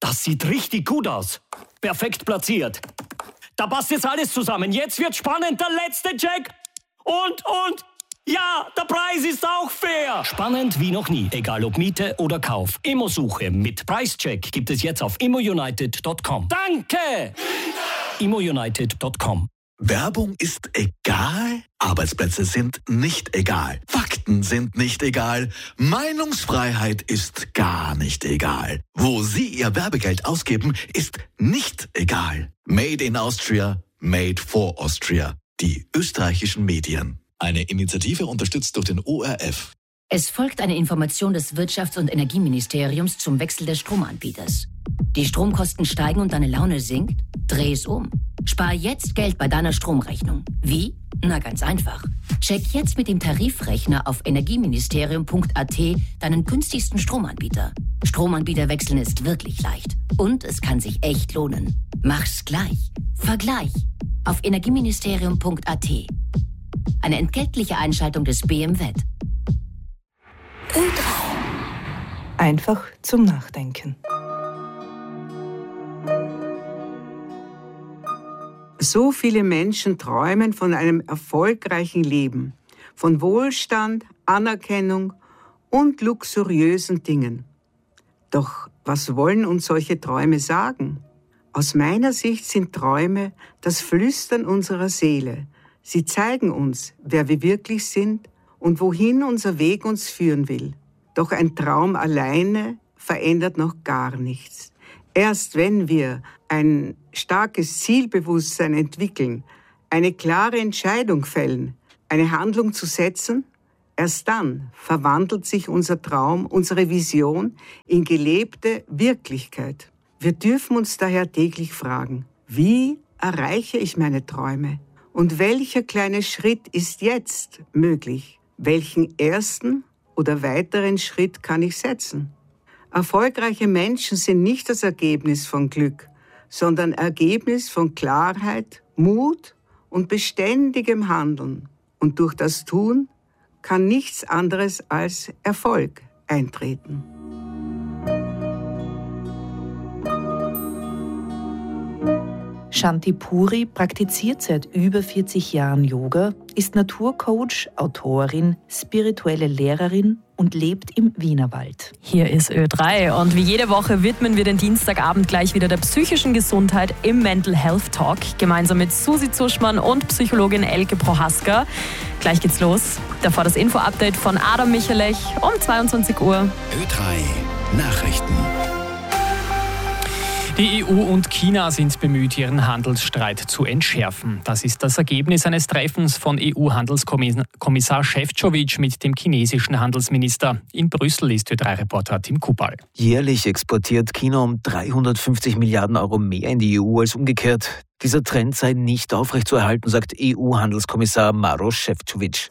Das sieht richtig gut aus. Perfekt platziert. Da passt jetzt alles zusammen. Jetzt wird spannend. Der letzte Check. Und. Ja, der Preis ist auch fair. Spannend wie noch nie. Egal ob Miete oder Kauf. Immosuche mit Preischeck gibt es jetzt auf immounited.com. Danke! immounited.com. Werbung ist egal? Arbeitsplätze sind nicht egal. Fakten sind nicht egal. Meinungsfreiheit ist gar nicht egal. Wo Sie Ihr Werbegeld ausgeben, ist nicht egal. Made in Austria, made for Austria. Die österreichischen Medien. Eine Initiative unterstützt durch den ORF. Es folgt eine Information des Wirtschafts- und Energieministeriums zum Wechsel des Stromanbieters. Die Stromkosten steigen und deine Laune sinkt? Dreh es um. Spar jetzt Geld bei deiner Stromrechnung. Wie? Na, ganz einfach. Check jetzt mit dem Tarifrechner auf energieministerium.at deinen günstigsten Stromanbieter. Stromanbieter wechseln ist wirklich leicht. Und es kann sich echt lohnen. Mach's gleich. Vergleich. Auf energieministerium.at. Eine entgeltliche Einschaltung des BMWet. Ö3. Einfach zum Nachdenken. So viele Menschen träumen von einem erfolgreichen Leben, von Wohlstand, Anerkennung und luxuriösen Dingen. Doch was wollen uns solche Träume sagen? Aus meiner Sicht sind Träume das Flüstern unserer Seele. Sie zeigen uns, wer wir wirklich sind und wohin unser Weg uns führen will. Doch ein Traum alleine verändert noch gar nichts. Erst wenn wir ein starkes Zielbewusstsein entwickeln, eine klare Entscheidung fällen, eine Handlung zu setzen, erst dann verwandelt sich unser Traum, unsere Vision in gelebte Wirklichkeit. Wir dürfen uns daher täglich fragen, wie erreiche ich meine Träume? Und welcher kleine Schritt ist jetzt möglich? Welchen ersten oder weiteren Schritt kann ich setzen? Erfolgreiche Menschen sind nicht das Ergebnis von Glück, sondern Ergebnis von Klarheit, Mut und beständigem Handeln. Und durch das Tun kann nichts anderes als Erfolg eintreten. Shanti Puri praktiziert seit über 40 Jahren Yoga, ist Naturcoach, Autorin, spirituelle Lehrerin und lebt im Wienerwald. Hier ist Ö3 und wie jede Woche widmen wir den Dienstagabend gleich wieder der psychischen Gesundheit im Mental Health Talk, gemeinsam mit Susi Zuschmann und Psychologin Elke Prohaska. Gleich geht's los. Davor das Info-Update von Adam Michalech um 22 Uhr. Ö3 Nachrichten. Die EU und China sind bemüht, ihren Handelsstreit zu entschärfen. Das ist das Ergebnis eines Treffens von EU-Handelskommissar Šefčovič mit dem chinesischen Handelsminister. In Brüssel ist Ö3-Reporter Tim Kubal. Jährlich exportiert China um 350 Milliarden Euro mehr in die EU als umgekehrt. Dieser Trend sei nicht aufrechtzuerhalten, sagt EU-Handelskommissar Maroš Šefčovič.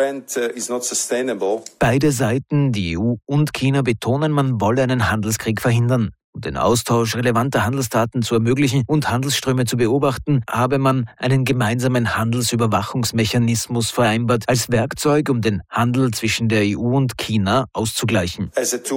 Beide Seiten, die EU und China, betonen, man wolle einen Handelskrieg verhindern. Um den Austausch relevanter Handelsdaten zu ermöglichen und Handelsströme zu beobachten, habe man einen gemeinsamen Handelsüberwachungsmechanismus vereinbart als Werkzeug, um den Handel zwischen der EU und China auszugleichen.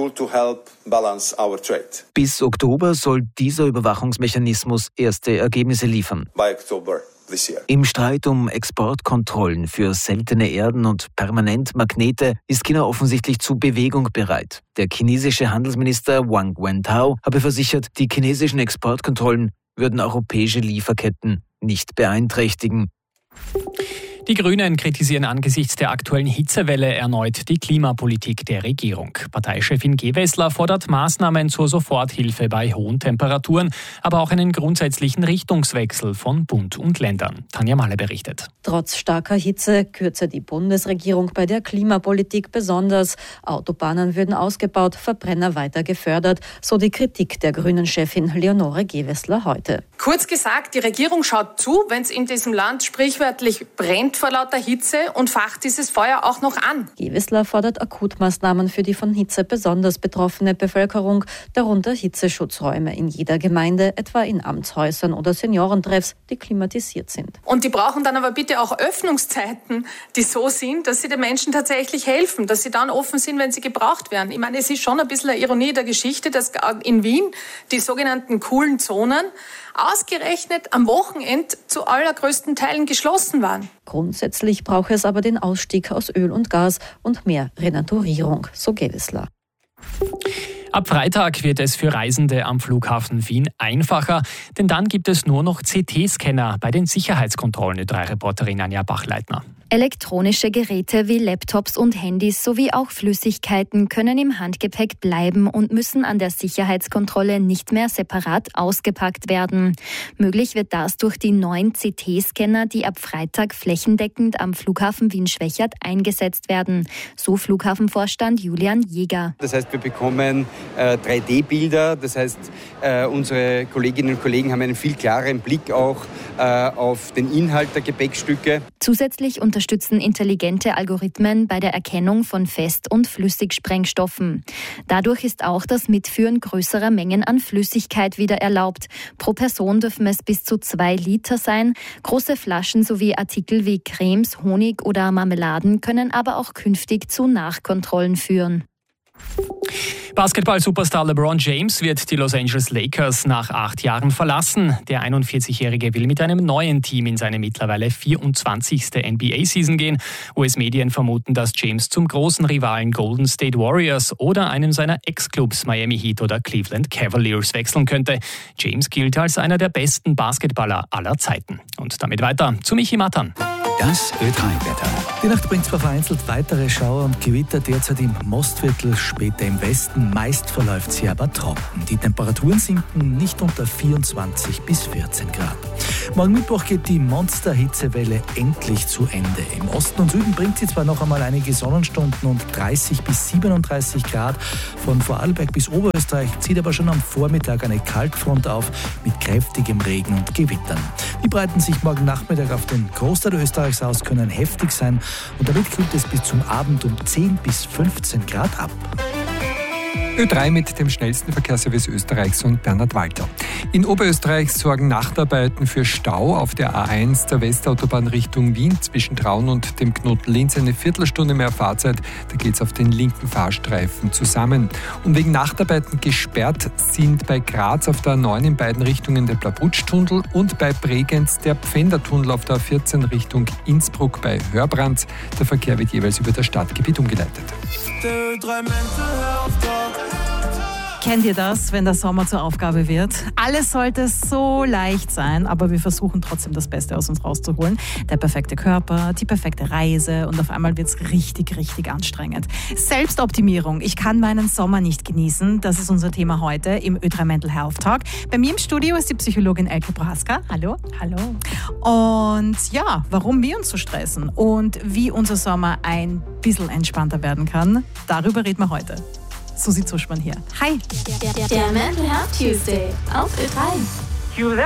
Bis Oktober soll dieser Überwachungsmechanismus erste Ergebnisse liefern. Im Streit um Exportkontrollen für seltene Erden und Permanentmagnete ist China offensichtlich zu Bewegung bereit. Der chinesische Handelsminister Wang Wentao habe versichert, die chinesischen Exportkontrollen würden europäische Lieferketten nicht beeinträchtigen. Die Grünen kritisieren angesichts der aktuellen Hitzewelle erneut die Klimapolitik der Regierung. Parteichefin Gewessler fordert Maßnahmen zur Soforthilfe bei hohen Temperaturen, aber auch einen grundsätzlichen Richtungswechsel von Bund und Ländern. Tanja Malle berichtet. Trotz starker Hitze kürze die Bundesregierung bei der Klimapolitik besonders. Autobahnen würden ausgebaut, Verbrenner weiter gefördert, so die Kritik der Grünen-Chefin Leonore Gewessler heute. Kurz gesagt, die Regierung schaut zu, wenn es in diesem Land sprichwörtlich brennt hängt vor lauter Hitze und facht dieses Feuer auch noch an. Gewessler fordert Akutmaßnahmen für die von Hitze besonders betroffene Bevölkerung, darunter Hitzeschutzräume in jeder Gemeinde, etwa in Amtshäusern oder Seniorentreffs, die klimatisiert sind. Und die brauchen dann aber bitte auch Öffnungszeiten, die so sind, dass sie den Menschen tatsächlich helfen, dass sie dann offen sind, wenn sie gebraucht werden. Ich meine, es ist schon ein bisschen eine Ironie der Geschichte, dass in Wien die sogenannten coolen Zonen ausgerechnet am Wochenende zu allergrößten Teilen geschlossen waren. Grundsätzlich brauche es aber den Ausstieg aus Öl und Gas und mehr Renaturierung, so Gewessler. Ab Freitag wird es für Reisende am Flughafen Wien einfacher, denn dann gibt es nur noch CT-Scanner bei den Sicherheitskontrollen, Ö3-Reporterin Anja Bachleitner. Elektronische Geräte wie Laptops und Handys sowie auch Flüssigkeiten können im Handgepäck bleiben und müssen an der Sicherheitskontrolle nicht mehr separat ausgepackt werden. Möglich wird das durch die neuen CT-Scanner, die ab Freitag flächendeckend am Flughafen Wien-Schwechat eingesetzt werden. So Flughafenvorstand Julian Jäger. Das heißt, wir bekommen 3D-Bilder. Das heißt, unsere Kolleginnen und Kollegen haben einen viel klareren Blick auch auf den Inhalt der Gepäckstücke. Zusätzlich unterstützen intelligente Algorithmen bei der Erkennung von Fest- und Flüssigsprengstoffen. Dadurch ist auch das Mitführen größerer Mengen an Flüssigkeit wieder erlaubt. Pro Person dürfen es bis zu 2 Liter sein. Große Flaschen sowie Artikel wie Cremes, Honig oder Marmeladen können aber auch künftig zu Nachkontrollen führen. Basketball-Superstar LeBron James wird die Los Angeles Lakers nach 8 Jahren verlassen. Der 41-Jährige will mit einem neuen Team in seine mittlerweile 24. NBA-Season gehen. US-Medien vermuten, dass James zum großen Rivalen Golden State Warriors oder einem seiner Ex-Clubs Miami Heat oder Cleveland Cavaliers wechseln könnte. James gilt als einer der besten Basketballer aller Zeiten. Und damit weiter zu Michi Matan. Das Ö3-Wetter. Die Nacht bringt zwar vereinzelt weitere Schauer und Gewitter, derzeit im Mostviertel, später im Westen. Meist verläuft sie aber trocken. Die Temperaturen sinken nicht unter 24 bis 14 Grad. Morgen Mittwoch geht die Monster-Hitzewelle endlich zu Ende. Im Osten und Süden bringt sie zwar noch einmal einige Sonnenstunden und 30 bis 37 Grad. Von Vorarlberg bis Oberösterreich zieht aber schon am Vormittag eine Kaltfront auf mit kräftigem Regen und Gewittern. Die breiten sich morgen Nachmittag auf den Großteil Österreichs aus, können heftig sein und damit kühlt es bis zum Abend um 10 bis 15 Grad ab. Ö3 mit dem schnellsten Verkehrsservice Österreichs und Bernhard Walter. In Oberösterreich sorgen Nachtarbeiten für Stau auf der A1 der Westautobahn Richtung Wien zwischen Traun und dem Knoten Linz. Eine Viertelstunde mehr Fahrzeit, da geht es auf den linken Fahrstreifen zusammen. Und wegen Nachtarbeiten gesperrt sind bei Graz auf der A9 in beiden Richtungen der Blabutsch-Tunnel und bei Bregenz der Pfändertunnel auf der A14 Richtung Innsbruck bei Hörbrands. Der Verkehr wird jeweils über das Stadtgebiet umgeleitet. Kennt ihr das, wenn der Sommer zur Aufgabe wird? Alles sollte so leicht sein, aber wir versuchen trotzdem das Beste aus uns rauszuholen. Der perfekte Körper, die perfekte Reise und auf einmal wird es richtig, richtig anstrengend. Selbstoptimierung. Ich kann meinen Sommer nicht genießen. Das ist unser Thema heute im Ö3 Mental Health Talk. Bei mir im Studio ist die Psychologin Elke Prohaska. Hallo. Hallo. Und ja, warum wir uns so stressen und wie unser Sommer ein bisschen entspannter werden kann, darüber reden wir heute. Susi Zuschmann hier. Hi. Der Mental Health Tuesday auf Ö3.